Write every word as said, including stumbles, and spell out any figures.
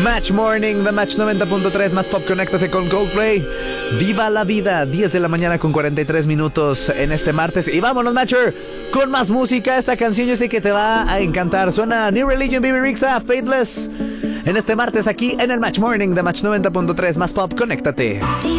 Match Morning, The Match noventa punto tres, más pop, conéctate con Coldplay. Viva la vida, diez de la mañana con cuarenta y tres minutos en este martes. Y vámonos, Matcher, con más música. Esta canción yo sé que te va a encantar. Suena New Religion, Baby Rexa, Faithless. En este martes aquí en el Match Morning, The Match noventa punto tres, más pop, conéctate.